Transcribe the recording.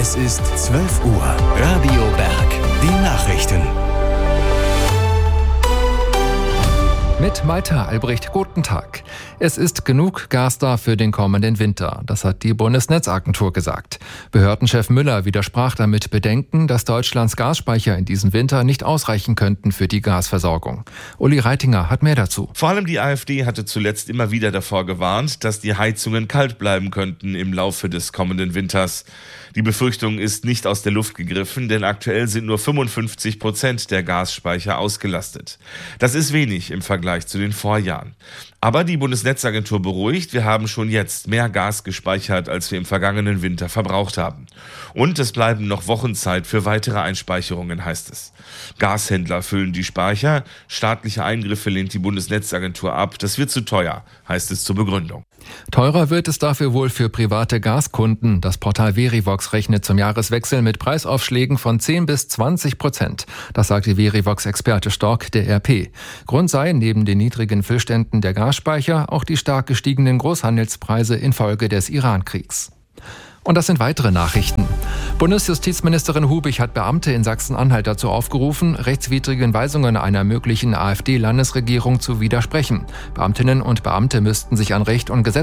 Es ist 12 Uhr. Radio Berg. Die Nachrichten. Mit Malta Albrecht, guten Tag. Es ist genug Gas da für den kommenden Winter. Das hat die Bundesnetzagentur gesagt. Behördenchef Müller widersprach damit Bedenken, dass Deutschlands Gasspeicher in diesem Winter nicht ausreichen könnten für die Gasversorgung. Uli Reitinger hat mehr dazu. Vor allem die AfD hatte zuletzt immer wieder davor gewarnt, dass die Heizungen kalt bleiben könnten im Laufe des kommenden Winters. Die Befürchtung ist nicht aus der Luft gegriffen, denn aktuell sind nur 55% der Gasspeicher ausgelastet. Das ist wenig im Vergleich zu den Vorjahren. Aber die Bundesnetzagentur beruhigt, wir haben schon jetzt mehr Gas gespeichert, als wir im vergangenen Winter verbraucht haben. Und es bleiben noch Wochen Zeit für weitere Einspeicherungen, heißt es. Gashändler füllen die Speicher, staatliche Eingriffe lehnt die Bundesnetzagentur ab. Das wird zu teuer, heißt es zur Begründung. Teurer wird es dafür wohl für private Gaskunden. Das Portal Verivox rechnet zum Jahreswechsel mit Preisaufschlägen von 10-20%. Das sagte Verivox-Experte Stork der RP. Grund sei neben den niedrigen Füllständen der Gasspeicher auch die stark gestiegenen Großhandelspreise infolge des Iran-Kriegs. Und das sind weitere Nachrichten. Bundesjustizministerin Hubig hat Beamte in Sachsen-Anhalt dazu aufgerufen, rechtswidrigen Weisungen einer möglichen AfD-Landesregierung zu widersprechen. Beamtinnen und Beamte müssten sich an Recht und Gesetz